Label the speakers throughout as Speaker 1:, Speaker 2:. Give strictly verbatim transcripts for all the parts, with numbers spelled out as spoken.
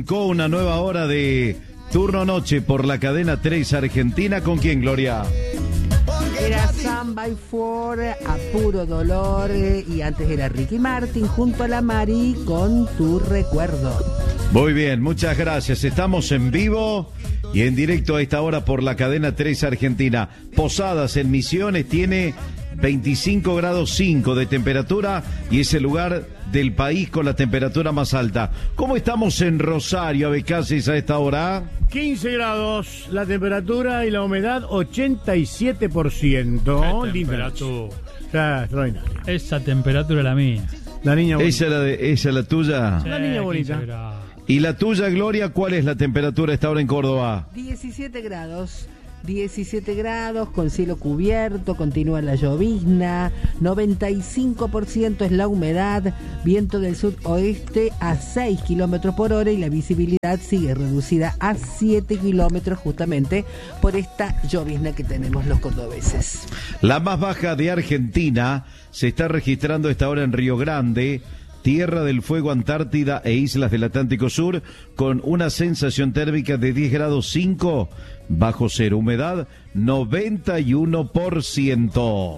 Speaker 1: Con una nueva hora de Turno Noche por la cadena tres Argentina. ¿Con quién, Gloria?
Speaker 2: Era Sam by Four, A Puro Dolor, y antes era Ricky Martin junto a la Mari con Tu Recuerdo.
Speaker 1: Muy bien, muchas gracias. Estamos en vivo y en directo a esta hora por la cadena tres Argentina. Posadas en Misiones tiene veinticinco grados cinco de temperatura y es el lugar del país con la temperatura más alta. ¿Cómo estamos en Rosario, Abecasis, a esta hora?
Speaker 3: quince grados la temperatura y la humedad ochenta y siete por ciento.
Speaker 4: ¿Qué temperatura?
Speaker 3: Ya, extraordinario.
Speaker 4: Esa temperatura es la mía.
Speaker 3: La niña bonita.
Speaker 1: ¿Esa es la, de, esa es la tuya?
Speaker 4: Sí,
Speaker 3: La niña bonita.
Speaker 1: ¿Y la tuya, Gloria? ¿Cuál es la temperatura a esta hora en Córdoba?
Speaker 2: diecisiete grados. diecisiete grados, con cielo cubierto, continúa la llovizna, noventa y cinco por ciento es la humedad, viento del sudoeste a seis kilómetros por hora y la visibilidad sigue reducida a siete kilómetros justamente por esta llovizna que tenemos los cordobeses.
Speaker 1: La más baja de Argentina se está registrando a esta hora en Río Grande, Tierra del Fuego, Antártida e islas del Atlántico Sur, con una sensación térmica de diez grados cinco bajo cero, humedad noventa y uno por ciento.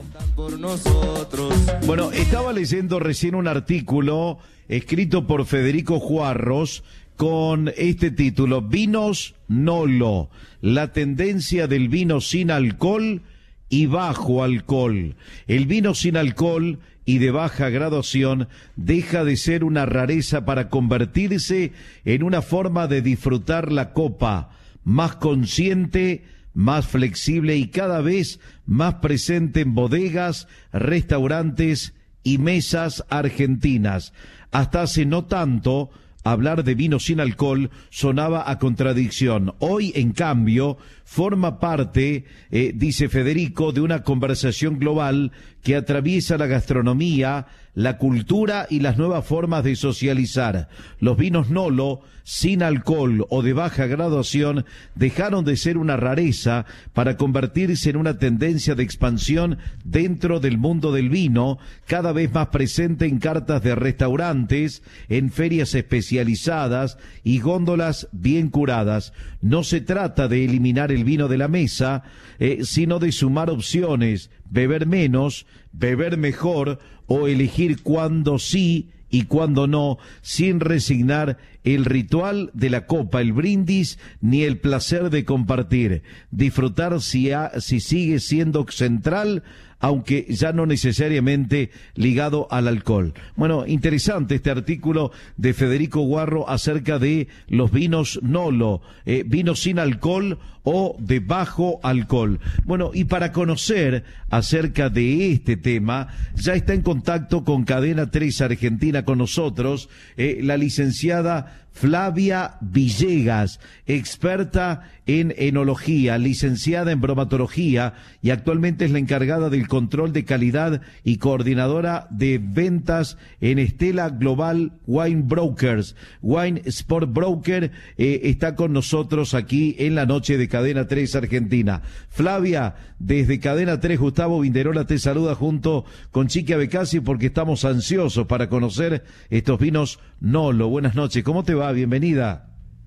Speaker 1: Bueno, estaba leyendo recién un artículo escrito por Federico Juarros con este título: Vinos Nolo, la tendencia del vino sin alcohol y bajo alcohol. El vino sin alcohol y de baja graduación deja de ser una rareza para convertirse en una forma de disfrutar la copa, más consciente, más flexible y cada vez más presente en bodegas, restaurantes y mesas argentinas. Hasta hace no tanto, hablar de vino sin alcohol sonaba a contradicción. Hoy, en cambio, forma parte, eh, dice Federico, de una conversación global que atraviesa la gastronomía, la cultura y las nuevas formas de socializar. Los vinos Nolo, sin alcohol o de baja graduación, dejaron de ser una rareza para convertirse en una tendencia de expansión dentro del mundo del vino, cada vez más presente en cartas de restaurantes, en ferias especializadas y góndolas bien curadas. No se trata de eliminar el vino de la mesa, eh, sino de sumar opciones, beber menos, beber mejor o elegir cuándo sí y cuándo no, sin resignar el ritual de la copa, el brindis, ni el placer de compartir. Disfrutar si, ha, si sigue siendo central, aunque ya no necesariamente ligado al alcohol. Bueno, interesante este artículo de Federico Guarro acerca de los vinos Nolo, eh, vinos sin alcohol o de bajo alcohol. Bueno, y para conocer acerca de este tema, ya está en contacto con Cadena tres Argentina con nosotros, eh, la licenciada Flavia Villegas, experta en enología, licenciada en bromatología y actualmente es la encargada del control de calidad y coordinadora de ventas en Estela Global Wine Brokers. Wine Sport Broker eh, está con nosotros aquí en la noche de Cadena tres Argentina. Flavia, desde Cadena tres, Gustavo Vinderola te saluda junto con Chiqui Abecasis porque estamos ansiosos para conocer estos vinos Nolo. Buenas noches, ¿cómo te va? Bienvenida.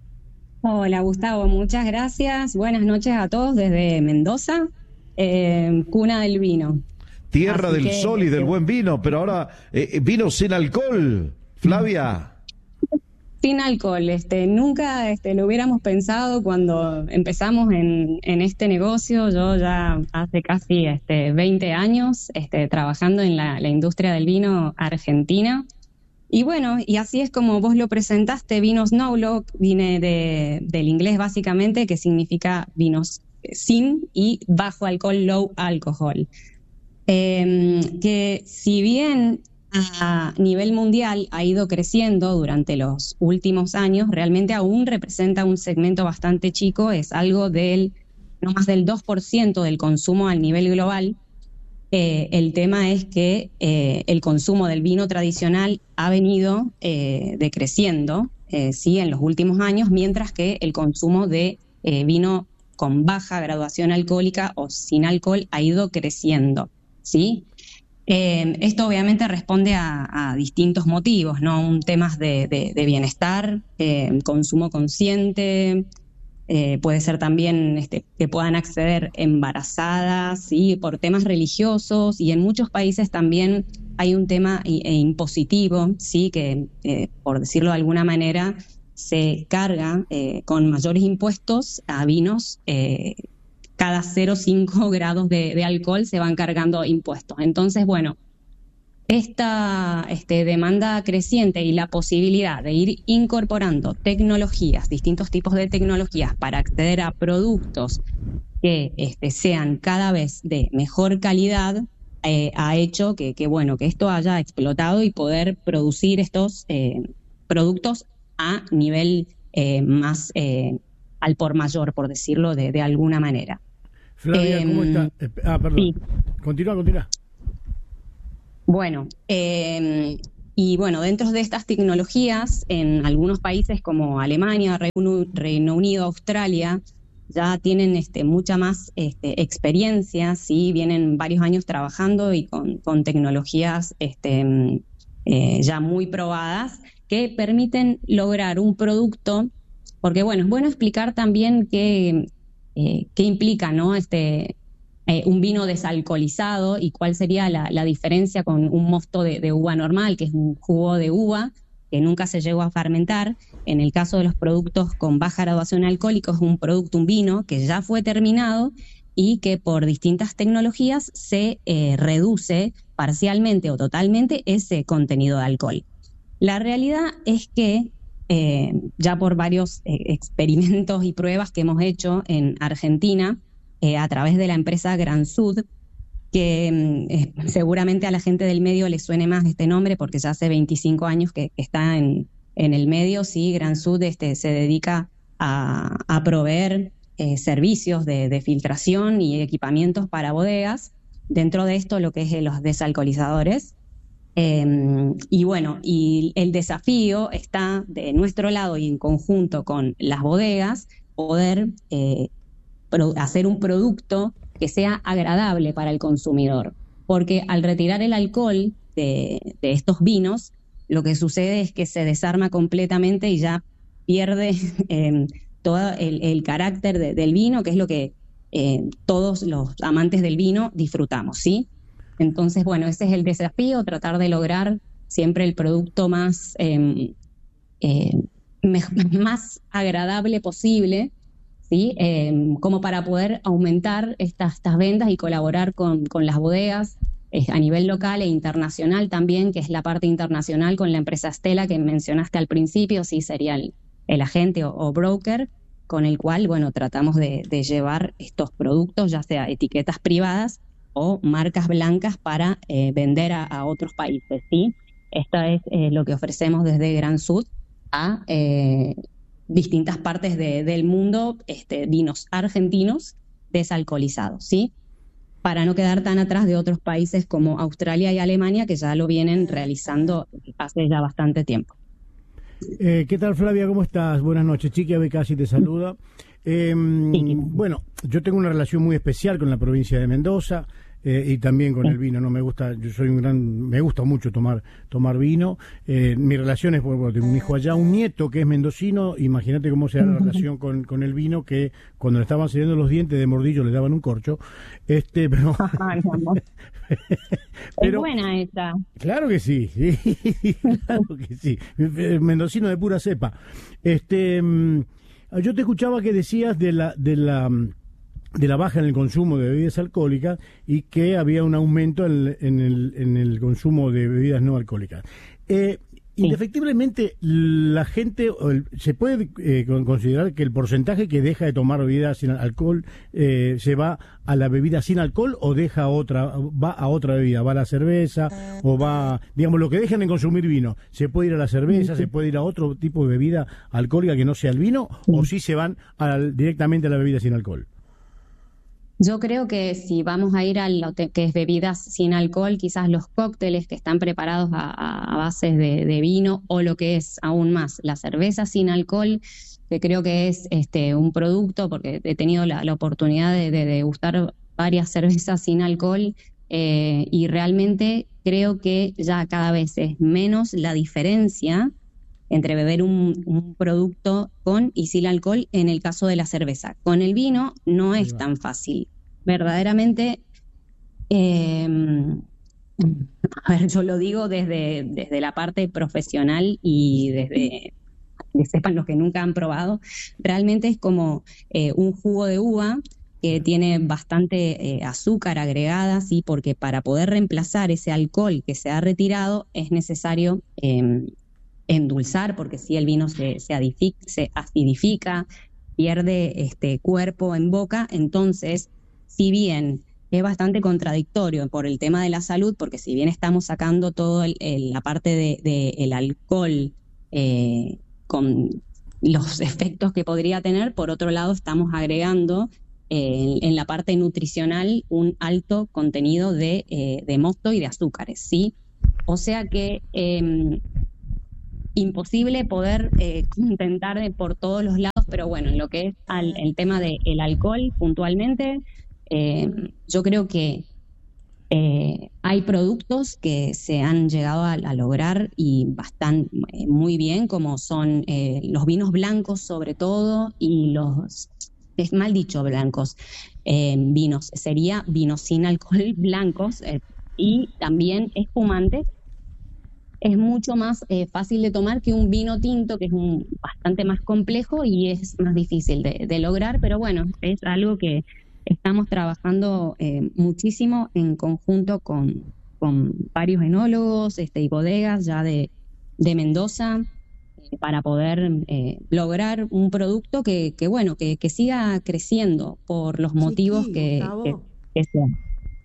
Speaker 5: Hola Gustavo, muchas gracias. Buenas noches a todos desde Mendoza, eh, cuna del vino.
Speaker 1: Tierra
Speaker 5: Así
Speaker 1: del
Speaker 5: que,
Speaker 1: sol y del
Speaker 5: eh,
Speaker 1: buen vino, pero ahora eh, vino sin alcohol, Flavia.
Speaker 5: Sin alcohol, este, nunca este, lo hubiéramos pensado cuando empezamos en, en este negocio. Yo ya hace casi este, veinte años este, trabajando en la, la industria del vino argentina. Y bueno, y así es como vos lo presentaste, vinos Nolo, viene de, del inglés básicamente, que significa vinos sin y bajo alcohol, low alcohol. Eh, que si bien a nivel mundial ha ido creciendo durante los últimos años, realmente aún representa un segmento bastante chico, es algo del, no más del dos por ciento del consumo a nivel global. Eh, el tema es que eh, el consumo del vino tradicional ha venido eh, decreciendo, eh, sí, en los últimos años, mientras que el consumo de eh, vino con baja graduación alcohólica o sin alcohol ha ido creciendo, ¿sí? Eh, esto obviamente responde a, a distintos motivos, ¿no? Un temas de, de, de bienestar, eh, consumo consciente, eh, puede ser también este, que puedan acceder embarazadas, ¿sí? Por temas religiosos, y en muchos países también hay un tema e impositivo, ¿sí? Que, eh, por decirlo de alguna manera, se carga eh, con mayores impuestos a vinos. Eh, cada cero coma cinco grados de, de alcohol se van cargando impuestos. Entonces, bueno, esta este, demanda creciente y la posibilidad de ir incorporando tecnologías, distintos tipos de tecnologías para acceder a productos que este, sean cada vez de mejor calidad, eh, ha hecho que, que, bueno, que esto haya explotado y poder producir estos eh, productos a nivel eh, más eh, al por mayor, por decirlo de, de alguna manera.
Speaker 3: Flavia, ¿cómo
Speaker 5: Eh,
Speaker 3: está? Eh, Ah, perdón.
Speaker 5: sí.
Speaker 3: Continúa, continúa.
Speaker 5: Bueno, eh, y bueno, dentro de estas tecnologías, en algunos países como Alemania, Reino, Reino Unido, Australia, ya tienen este, mucha más este, experiencia, ¿sí? Vienen varios años trabajando y con, con tecnologías este, eh, ya muy probadas que permiten lograr un producto, porque bueno, es bueno explicar también qué, eh, qué implica, ¿no? Este, eh, un vino desalcoholizado y cuál sería la, la diferencia con un mosto de, de uva normal, que es un jugo de uva que nunca se llegó a fermentar. En el caso de los productos con baja graduación alcohólica, es un producto, un vino que ya fue terminado y que por distintas tecnologías se eh, reduce parcialmente o totalmente ese contenido de alcohol. La realidad es que eh, ya por varios eh, experimentos y pruebas que hemos hecho en Argentina, eh, a través de la empresa Gran Sud, que eh, seguramente a la gente del medio le suene más este nombre porque ya hace veinticinco años que, que está en, en el medio, sí, Gran Sud este, se dedica a, a proveer eh, servicios de, de filtración y equipamientos para bodegas, dentro de esto lo que es los desalcoholizadores. Eh, y bueno, y el desafío está de nuestro lado y en conjunto con las bodegas, poder eh, pro- hacer un producto que sea agradable para el consumidor. Porque al retirar el alcohol de, de estos vinos, lo que sucede es que se desarma completamente y ya pierde eh, todo el, el carácter de, del vino, que es lo que eh, todos los amantes del vino disfrutamos, ¿sí? Entonces, bueno, ese es el desafío, tratar de lograr siempre el producto más, eh, eh, me, más agradable posible, ¿sí? Eh, como para poder aumentar estas, estas ventas y colaborar con, con las bodegas eh, a nivel local e internacional también, que es la parte internacional con la empresa Stella que mencionaste al principio, sí sería el, el agente o, o broker con el cual, bueno, tratamos de, de llevar estos productos, ya sea etiquetas privadas o marcas blancas para eh, vender a, a otros países, ¿sí? Esto es eh, lo que ofrecemos desde Gran Sud a eh, distintas partes de, del mundo, este, vinos argentinos desalcoholizados, ¿sí? Para no quedar tan atrás de otros países como Australia y Alemania, que ya lo vienen realizando hace ya bastante tiempo.
Speaker 3: Eh, ¿Qué tal, Flavia? ¿Cómo estás? Buenas noches. Chiqui Abecasi te saluda. Eh, bueno, yo tengo una relación muy especial con la provincia de Mendoza. Eh, y también con el vino, no me gusta, yo soy un gran, me gusta mucho tomar tomar vino. Eh, mi relación es, bueno, tengo un hijo allá, un nieto que es mendocino. Imagínate cómo será la relación con, con el vino, que cuando le estaban saliendo los dientes de mordillo le daban un corcho. Este, pero,
Speaker 5: Ay, amor.
Speaker 3: pero
Speaker 5: es buena esta.
Speaker 3: Claro que sí, sí, claro que sí. Mendocino de pura cepa. Este, yo te escuchaba que decías de la de la de la baja en el consumo de bebidas alcohólicas y que había un aumento en, en, el, en el consumo de bebidas no alcohólicas. Eh, sí. Indefectiblemente, la gente, el, se puede eh, considerar que el porcentaje que deja de tomar bebidas sin alcohol eh, se va a la bebida sin alcohol o deja otra, va a otra bebida, va a la cerveza o va, digamos, lo que dejan de consumir vino, se puede ir a la cerveza, sí. Se puede ir a otro tipo de bebida alcohólica que no sea el vino, sí. O si se van al, directamente a la bebida sin alcohol.
Speaker 5: Yo creo que si vamos a ir a lo que es bebidas sin alcohol, quizás los cócteles que están preparados a, a bases de, de vino, o lo que es aún más la cerveza sin alcohol, que creo que es este un producto, porque he tenido la, la oportunidad de, de degustar varias cervezas sin alcohol, eh, y realmente creo que ya cada vez es menos la diferencia entre beber un, un producto con y sin alcohol en el caso de la cerveza. Con el vino no es tan fácil. Verdaderamente, eh, a ver, yo lo digo desde, desde la parte profesional y desde que sepan los que nunca han probado, realmente es como eh, un jugo de uva que tiene bastante eh, azúcar agregada, ¿sí? Porque para poder reemplazar ese alcohol que se ha retirado es necesario eh, endulzar, porque si el vino se, se, adific, se acidifica, pierde este cuerpo en boca. Entonces, si bien es bastante contradictorio por el tema de la salud, porque si bien estamos sacando toda la parte del de, de alcohol eh, con los efectos que podría tener, por otro lado estamos agregando eh, en la parte nutricional un alto contenido de, eh, de mosto y de azúcares, ¿sí? O sea que eh, imposible poder eh, contentar por todos los lados, pero bueno, en lo que es al, el tema del alcohol puntualmente, eh, yo creo que Eh, hay productos que se han llegado a, a lograr y bastante eh, muy bien, como son eh, los vinos blancos sobre todo, y los, es mal dicho blancos, eh, vinos, sería vinos sin alcohol blancos, eh, y también espumantes. Es mucho más eh, fácil de tomar que un vino tinto, que es un, bastante más complejo y es más difícil de, de lograr, pero bueno, es algo que estamos trabajando eh, muchísimo en conjunto con, con varios enólogos este, y bodegas ya de, de Mendoza eh, para poder eh, lograr un producto que, que bueno, que, que siga creciendo por los motivos
Speaker 6: Chiqui,
Speaker 5: que, que, que sean.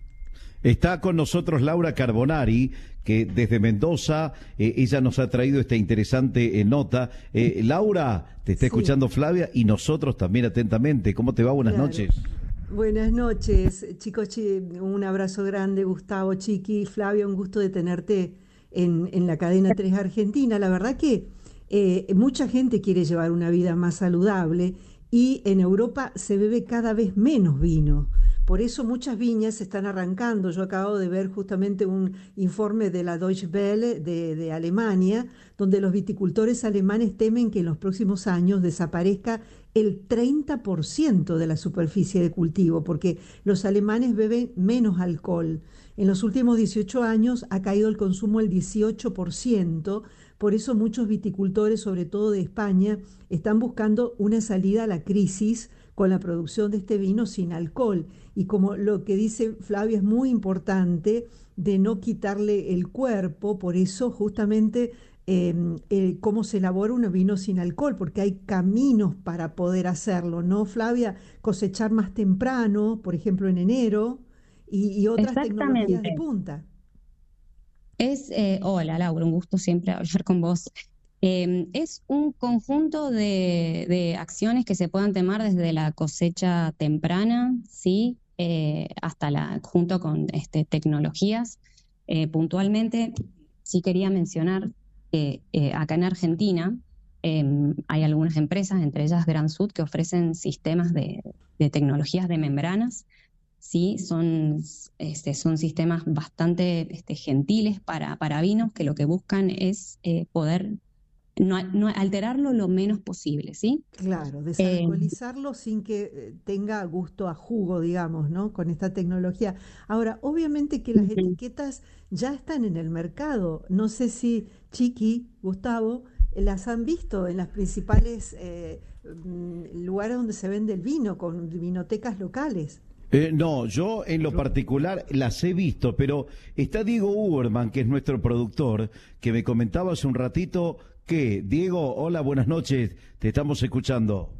Speaker 1: Está con nosotros Laura Carbonari, que desde Mendoza, eh, ella nos ha traído esta interesante eh, nota. Eh, Laura, te está
Speaker 6: Sí.
Speaker 1: escuchando Flavia y nosotros también atentamente. ¿Cómo te va? Buenas
Speaker 6: Claro.
Speaker 1: noches.
Speaker 6: Buenas noches, chicos, chi- un abrazo grande, Gustavo, Chiqui, Flavia, un gusto de tenerte en, en la cadena tres Argentina. La verdad que eh, mucha gente quiere llevar una vida más saludable y en Europa se bebe cada vez menos vino. Por eso muchas viñas se están arrancando. Yo acabo de ver justamente un informe de la Deutsche Welle de, de Alemania, donde los viticultores alemanes temen que en los próximos años desaparezca el treinta por ciento de la superficie de cultivo, porque los alemanes beben menos alcohol. En los últimos dieciocho años ha caído el consumo el dieciocho por ciento, por eso muchos viticultores, sobre todo de España, están buscando una salida a la crisis con la producción de este vino sin alcohol. Y como lo que dice Flavia es muy importante, de no quitarle el cuerpo, por eso justamente eh, eh, cómo se elabora un vino sin alcohol, porque hay caminos para poder hacerlo, ¿no, Flavia? Cosechar más temprano, por ejemplo en enero, y, y otras tecnologías de punta.
Speaker 5: Es, eh, hola Laura, un gusto siempre hablar con vos. Eh, es un conjunto de, de acciones que se puedan tomar desde la cosecha temprana, ¿sí? Eh, hasta la, junto con este, tecnologías. Eh, puntualmente, sí quería mencionar que eh, acá en Argentina eh, hay algunas empresas, entre ellas Gran Sud, que ofrecen sistemas de, de tecnologías de membranas. Sí, son, este, son sistemas bastante este, gentiles para, para vinos, que lo que buscan es eh, poder no, no alterarlo lo menos posible, ¿sí?
Speaker 6: Claro, desalcoholizarlo eh, sin que tenga gusto a jugo, digamos, ¿no? Con esta tecnología. Ahora, obviamente que las uh-huh. etiquetas ya están en el mercado. No sé si Chiqui, Gustavo, las han visto en las principales eh, lugares donde se vende el vino, con vinotecas locales.
Speaker 1: Eh, no, yo en lo particular las he visto, pero está Diego Uberman, que es nuestro productor, que me comentaba hace un ratito que, Diego, hola, buenas noches, te estamos escuchando.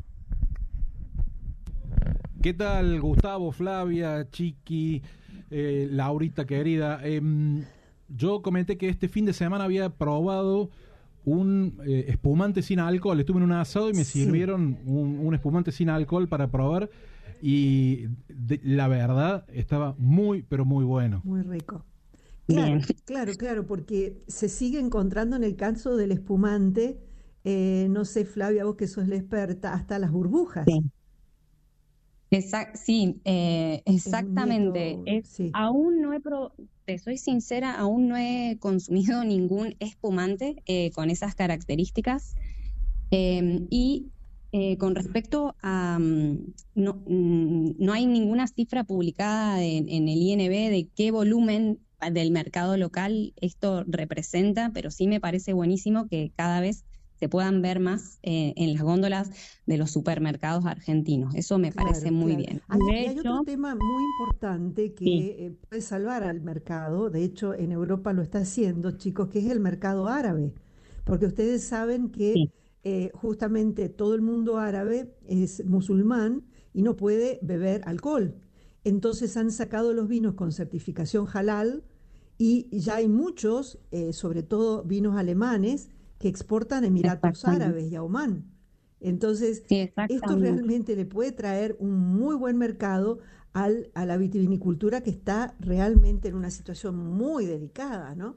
Speaker 7: ¿Qué tal, Gustavo, Flavia, Chiqui, eh, Laurita querida? Eh, yo comenté que este fin de semana había probado un eh, espumante sin alcohol. Estuve en un asado y me sí. sirvieron un, un espumante sin alcohol para probar. Y de, la verdad estaba muy, pero muy bueno.
Speaker 6: Muy rico. Claro, claro, claro, porque se sigue encontrando en el caso del espumante, eh, no sé, Flavia, vos que sos la experta, hasta las burbujas.
Speaker 5: Sí. Exact, sí, eh, exactamente.
Speaker 6: nieto,
Speaker 5: Es,
Speaker 6: sí.
Speaker 5: aún no he, pro- te soy sincera, aún no he consumido ningún espumante eh, con esas características. Eh, y eh, con respecto a, mm, no, mm, no hay ninguna cifra publicada en, en el I N B de qué volumen del mercado local esto representa, pero sí me parece buenísimo que cada vez se puedan ver más eh, en las góndolas de los supermercados argentinos. Eso me parece
Speaker 6: Claro,
Speaker 5: muy
Speaker 6: claro.
Speaker 5: bien.
Speaker 6: Hay,
Speaker 5: De
Speaker 6: y hay otro
Speaker 5: hecho,
Speaker 6: tema muy importante
Speaker 5: sí,
Speaker 6: que eh, puede salvar al mercado, de hecho en Europa lo está haciendo, chicos, que es el mercado árabe, porque ustedes saben que
Speaker 5: sí,
Speaker 6: eh, justamente todo el mundo árabe es musulmán y no puede beber alcohol. Entonces han sacado los vinos con certificación halal y ya hay muchos, eh, sobre todo vinos alemanes, que exportan a Emiratos
Speaker 5: exactamente.
Speaker 6: Árabes y a Omán. Entonces,
Speaker 5: Sí,
Speaker 6: esto
Speaker 5: exactamente.
Speaker 6: realmente le puede traer un muy buen mercado al, a la vitivinicultura que está realmente en una situación muy delicada, ¿no?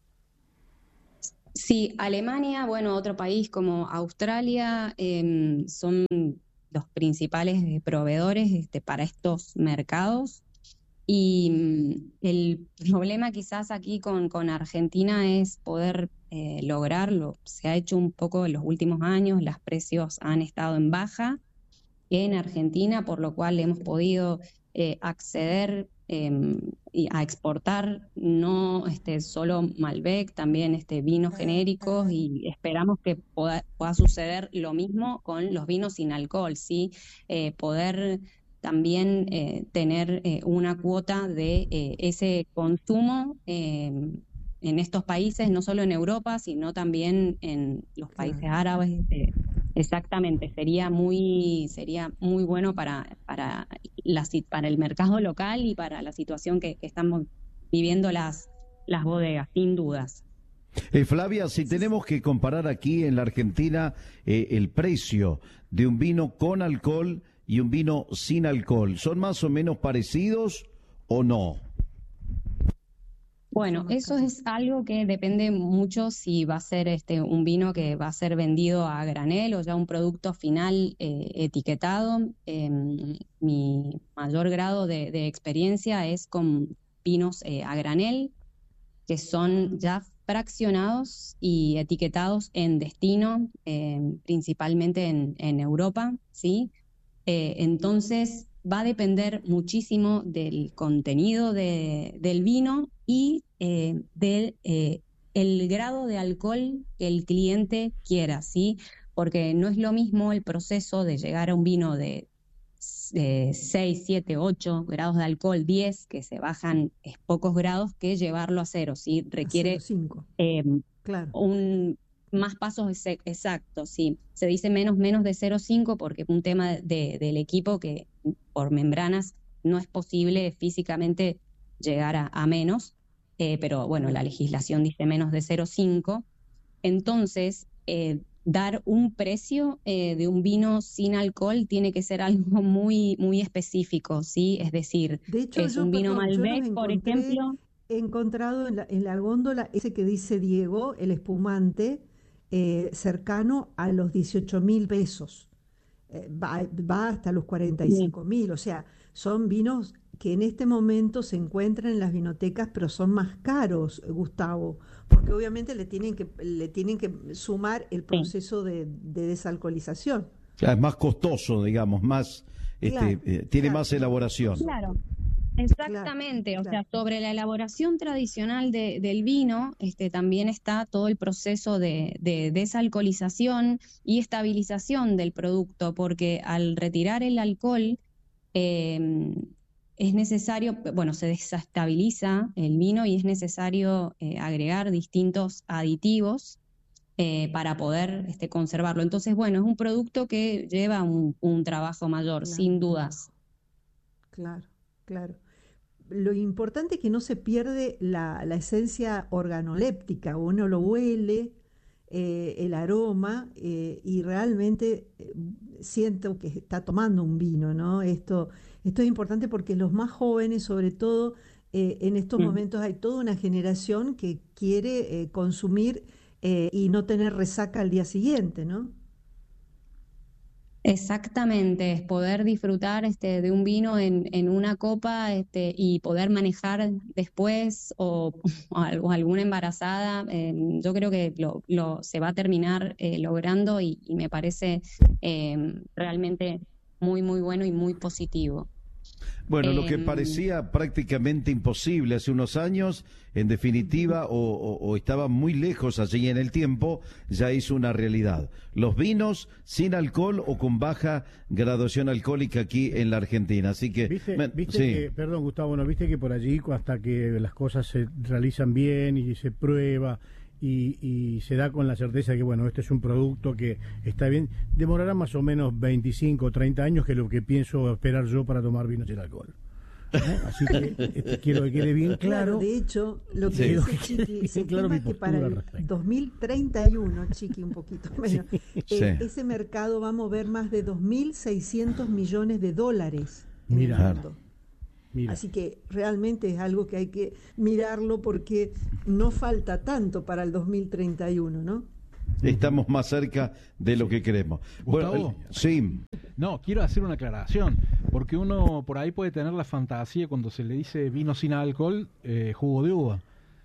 Speaker 5: Sí, Alemania, bueno, otro país como Australia, em, son los principales eh, proveedores este, para estos mercados. Y mm, el problema quizás aquí con, con Argentina es poder eh, lograrlo. Se ha hecho un poco en los últimos años, los precios han estado en baja en Argentina, por lo cual hemos podido eh, acceder eh, y a exportar no este, solo Malbec, también este, vinos genéricos, y esperamos que pueda, pueda suceder lo mismo con los vinos sin alcohol, ¿sí? Eh, poder también eh, tener eh, una cuota de eh, ese consumo eh, en estos países, no solo en Europa, sino también en los países
Speaker 6: Claro.
Speaker 5: árabes. eh, Exactamente, sería muy, sería muy bueno para, para, la, si- para el mercado local y para la situación que, que estamos viviendo las, las bodegas, sin dudas.
Speaker 1: Eh, Flavia, si tenemos que comparar aquí en la Argentina eh, el precio de un vino con alcohol y un vino sin alcohol, ¿son más o menos parecidos o no?
Speaker 5: Bueno,
Speaker 6: Son más
Speaker 5: eso
Speaker 6: caros.
Speaker 5: es algo que depende mucho si va a ser este un vino que va a ser vendido a granel o ya un producto final eh, etiquetado. Em, mi mayor grado de, de experiencia es con vinos eh, a granel, que son ya fraccionados y etiquetados en destino, em, principalmente en, en Europa, ¿sí? Eh, entonces va a depender muchísimo del contenido de- del vino y eh, del eh, el grado de alcohol que el cliente quiera, ¿sí? Porque no es lo mismo el proceso de llegar a un vino de eh, seis, siete, ocho grados de alcohol, diez, que se bajan es pocos grados, que llevarlo a cero, ¿sí?
Speaker 6: A cero coma
Speaker 5: Requiere
Speaker 6: cinco,
Speaker 5: eh,
Speaker 6: claro.
Speaker 5: un más pasos exe- exactos, sí. Se dice menos, menos de cero coma cinco porque es un tema de, del equipo que por membranas no es posible físicamente llegar a, a menos, eh, pero bueno, la
Speaker 6: Claro.
Speaker 5: legislación dice menos de cero coma cinco. Entonces, eh, dar un precio eh, de un vino sin alcohol tiene que ser algo muy, muy específico, ¿sí? Es decir,
Speaker 6: De hecho,
Speaker 5: es
Speaker 6: yo,
Speaker 5: un vino
Speaker 6: perdón, yo los
Speaker 5: Malbec, por
Speaker 6: encontré,
Speaker 5: ejemplo.
Speaker 6: he encontrado en la, en la góndola ese que dice Diego, el espumante, eh, cercano a los dieciocho mil pesos. Eh, va, va hasta los cuarenta y
Speaker 5: Sí,
Speaker 6: cinco mil, o sea, son vinos que en este momento se encuentran en las vinotecas, pero son más caros, Gustavo, porque obviamente le tienen que, le tienen que sumar el
Speaker 5: sí.
Speaker 6: proceso de, de desalcoholización.
Speaker 1: Ah, es más costoso, digamos, más, este,
Speaker 6: Claro,
Speaker 1: eh, tiene
Speaker 6: claro,
Speaker 1: más
Speaker 6: más
Speaker 1: elaboración.
Speaker 6: costoso.
Speaker 5: Claro,
Speaker 6: Claro,
Speaker 5: exactamente. O
Speaker 6: claro.
Speaker 5: sea, sobre la elaboración tradicional de- del vino, este, también está todo el proceso de, de desalcoholización y estabilización del producto, porque al retirar el alcohol, eh, es necesario, bueno, se desestabiliza el vino y es necesario eh, agregar distintos aditivos eh, para poder este, conservarlo. Entonces, bueno, es un producto que lleva un, un trabajo mayor,
Speaker 6: Claro,
Speaker 5: sin dudas.
Speaker 6: claro, claro. Lo importante es que no se pierde la, la esencia organoléptica, uno lo huele, eh, el aroma, eh, y realmente eh, siento que está tomando un vino, ¿no? Esto, esto es importante porque los más jóvenes, sobre todo, eh, en estos
Speaker 5: Mm.
Speaker 6: momentos hay toda una generación que quiere eh, consumir eh, y no tener resaca al día siguiente, ¿no?
Speaker 5: Exactamente, es poder disfrutar este, de un vino en, en una copa este, y poder manejar después o, o alguna embarazada. Eh, yo creo que lo, lo, se va a terminar eh, logrando y, y me parece eh, realmente muy, muy bueno y muy positivo.
Speaker 1: Bueno,
Speaker 5: eh,
Speaker 1: lo que parecía prácticamente imposible hace unos años, en definitiva, o, o, o estaba muy lejos allí en el tiempo, ya es una realidad. Los vinos sin alcohol o con baja graduación alcohólica aquí en la Argentina. Así que,
Speaker 3: ¿Viste,
Speaker 1: men,
Speaker 3: viste
Speaker 1: sí.
Speaker 3: que, perdón Gustavo, ¿no viste que por allí hasta que las cosas se realizan bien y se prueba y, y se da con la certeza de que, bueno, este es un producto que está bien, demorará más o menos veinticinco o treinta años, que es lo que pienso esperar yo para tomar vino sin alcohol? ¿Eh? Así que este, quiero que quede bien claro.
Speaker 6: Claro, de hecho, lo que
Speaker 1: Sí.
Speaker 6: dice Chiqui, se
Speaker 3: Claro,
Speaker 6: estima
Speaker 3: mi
Speaker 6: que para
Speaker 3: postura al
Speaker 6: el
Speaker 3: respecto.
Speaker 6: dos mil treinta y uno, Chiqui, un poquito menos, eh,
Speaker 1: Sí.
Speaker 6: ese mercado va a mover más de dos mil seiscientos millones de dólares en
Speaker 3: Mira.
Speaker 6: el mundo.
Speaker 3: Mira.
Speaker 6: Así que realmente es algo que hay que mirarlo porque no falta tanto para el dos mil treinta y uno, ¿no?
Speaker 1: Estamos más cerca de lo que queremos. Bueno,
Speaker 7: Gustavo.
Speaker 1: el- sí,
Speaker 7: No, quiero hacer una aclaración, porque uno por ahí puede tener la fantasía cuando se le dice vino sin alcohol, eh, jugo de uva.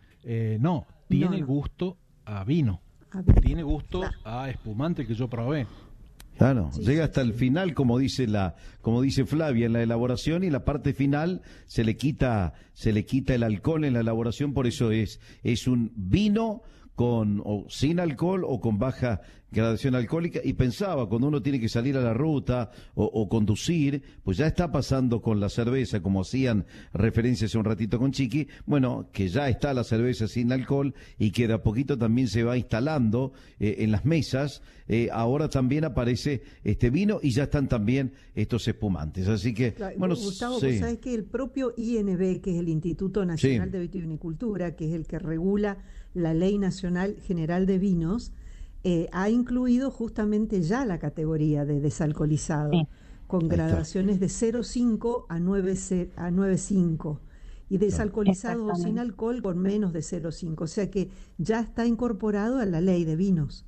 Speaker 7: Eh, no, tiene
Speaker 6: No, no.
Speaker 7: gusto a vino,
Speaker 6: A ver.
Speaker 7: tiene gusto
Speaker 6: Claro.
Speaker 7: a espumante que yo probé.
Speaker 1: claro,
Speaker 6: Sí,
Speaker 1: llega
Speaker 6: sí,
Speaker 1: hasta
Speaker 6: sí.
Speaker 1: el final, como dice la, como dice Flavia, en la elaboración, y la parte final se le quita, se le quita el alcohol en la elaboración, por eso es, es un vino con o sin alcohol o con baja gradación alcohólica. Y pensaba, cuando uno tiene que salir a la ruta o, o conducir, pues ya está pasando con la cerveza, como hacían referencia hace un ratito con Chiqui, bueno, que ya está la cerveza sin alcohol y que de a poquito también se va instalando eh, en las mesas. Eh, ahora también aparece este vino y ya están también estos espumantes. Así que,
Speaker 6: Claro,
Speaker 1: bueno,
Speaker 6: Gustavo,
Speaker 1: sí.
Speaker 6: vos sabés que el propio I N B, que es el Instituto Nacional
Speaker 1: Sí.
Speaker 6: de Vitivinicultura, que es el que regula la Ley Nacional General de Vinos, eh, ha incluido justamente ya la categoría de desalcoholizado,
Speaker 5: Sí.
Speaker 6: con
Speaker 1: está.
Speaker 6: gradaciones de cero coma cinco a nueve coma cinco y desalcoholizado o sin
Speaker 5: Exactamente.
Speaker 6: alcohol con menos de cero coma cinco, o sea que ya está incorporado a la Ley de Vinos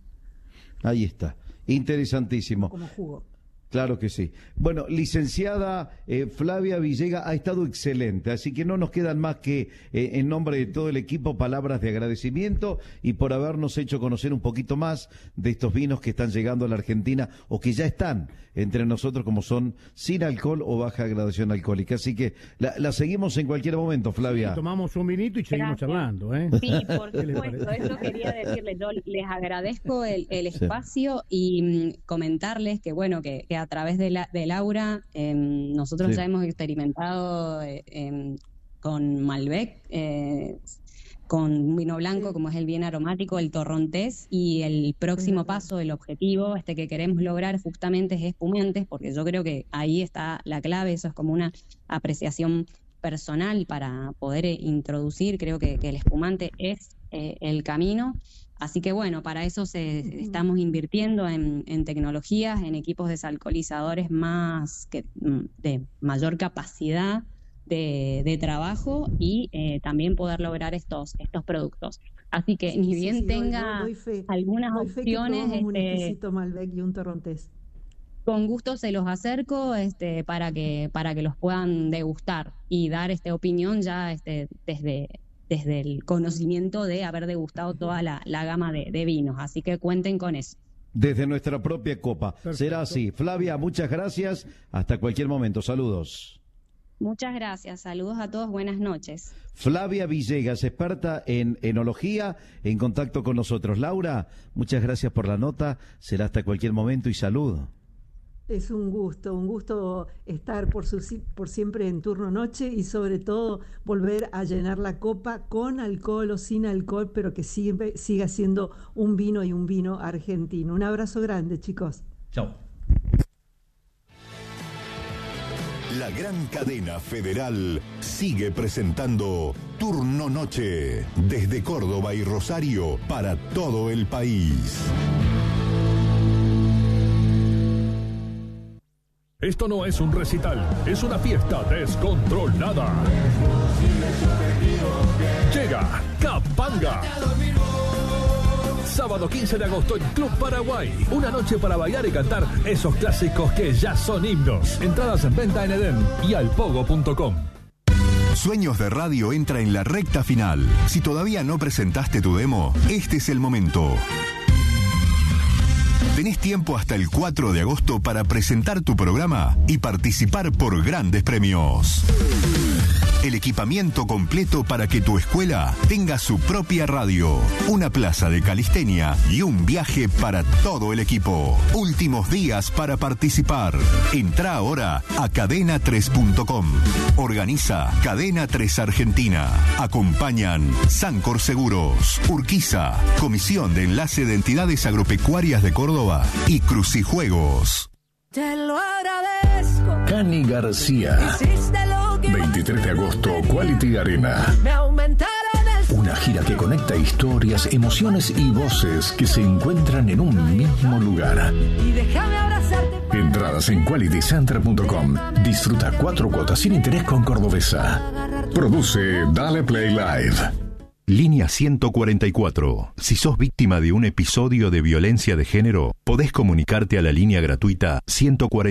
Speaker 1: Ahí está. Interesantísimo.
Speaker 6: como jugo.
Speaker 1: Claro que sí. Bueno, licenciada eh, Flavia Villega, ha estado excelente, así que no nos quedan más que, eh, en nombre de todo el equipo, palabras de agradecimiento y por habernos hecho conocer un poquito más de estos vinos que están llegando a la Argentina o que ya están entre nosotros, como son sin alcohol o baja gradación alcohólica. Así que la, la seguimos en cualquier momento, Flavia.
Speaker 3: Tomamos un vinito y seguimos
Speaker 5: Gracias.
Speaker 3: charlando, ¿eh?
Speaker 5: Sí, por
Speaker 3: ¿Qué les
Speaker 5: supuesto,
Speaker 3: parece?
Speaker 5: eso quería decirles. Yo les agradezco el, el
Speaker 1: Sí.
Speaker 5: espacio y mm, comentarles que, bueno, que, que a través de, la, de Laura eh, nosotros
Speaker 1: Sí.
Speaker 5: ya hemos experimentado eh, em, con Malbec, eh, con vino blanco,
Speaker 6: Sí.
Speaker 5: como es el bien aromático, el torrontés, y el próximo
Speaker 6: Es verdad.
Speaker 5: paso, el objetivo este que queremos lograr justamente es espumantes, porque yo creo que ahí está la clave, eso es como una apreciación personal para poder eh, introducir, creo que, que el espumante es eh, el camino. Así que bueno, para eso se,
Speaker 6: Ujú.
Speaker 5: estamos invirtiendo en, en tecnologías, en equipos desalcoholizadores más que, mm, de mayor capacidad de, de trabajo y eh, también poder lograr estos, estos productos. Así que
Speaker 6: Sí,
Speaker 5: ni
Speaker 6: sí,
Speaker 5: bien
Speaker 6: sí, doy-
Speaker 5: tenga
Speaker 6: doy- doy fe.
Speaker 5: algunas
Speaker 6: Doy fe que
Speaker 5: opciones,
Speaker 6: probamos un
Speaker 5: este,
Speaker 6: exquisito Malbec y un torrontés.
Speaker 5: con gusto se los acerco este, para que para que los puedan degustar y dar este opinión ya este, desde, desde el conocimiento de haber degustado toda la, la gama de, de vinos. Así que cuenten con eso.
Speaker 1: Desde nuestra propia copa.
Speaker 3: Perfecto.
Speaker 1: Será así. Flavia, muchas gracias. Hasta cualquier momento. Saludos.
Speaker 5: Muchas gracias. Saludos a todos. Buenas noches.
Speaker 1: Flavia Villegas, experta en enología, en contacto con nosotros. Laura, muchas gracias por la nota. Será hasta cualquier momento y salud.
Speaker 6: Es un gusto, un gusto estar por, su, por siempre en turno noche y sobre todo volver a llenar la copa con alcohol o sin alcohol, pero que sigue, siga siendo un vino y un vino argentino. Un abrazo grande, chicos.
Speaker 8: Chao.
Speaker 9: La gran cadena federal sigue presentando Turno Noche desde Córdoba y Rosario para todo el país.
Speaker 10: Esto no es un recital, es una fiesta descontrolada. Llega Capanga. Sábado quince de agosto en Club Paraguay. Una noche para bailar y cantar esos clásicos que ya son himnos. Entradas en venta en Edén y alpogo punto com.
Speaker 9: Sueños de Radio entra en la recta final. Si todavía no presentaste tu demo, este es el momento. Tenés tiempo hasta el cuatro de agosto para presentar tu programa y participar por grandes premios. El equipamiento completo para que tu escuela tenga su propia radio, una plaza de calistenia y un viaje para todo el equipo. Últimos días para participar. Entrá ahora a cadena tres punto com. Organiza Cadena tres Argentina. Acompañan Sancor Seguros, Urquiza, Comisión de Enlace de Entidades Agropecuarias de Córdoba y Crucijuegos.
Speaker 8: Te lo agradezco.
Speaker 10: Cani García. veintitrés de agosto, Quality Arena.
Speaker 8: Me aumentaron el...
Speaker 10: Una gira que conecta historias, emociones y voces que se encuentran en un mismo lugar.
Speaker 8: Y déjame abrazarte.
Speaker 10: Entradas en quality center punto com. Disfruta cuatro cuotas sin interés con Cordobesa. Produce Dale Play Live.
Speaker 9: Línea ciento cuarenta y cuatro. Si sos víctima de un episodio de violencia de género, podés comunicarte a la línea gratuita ciento cuarenta y cuatro.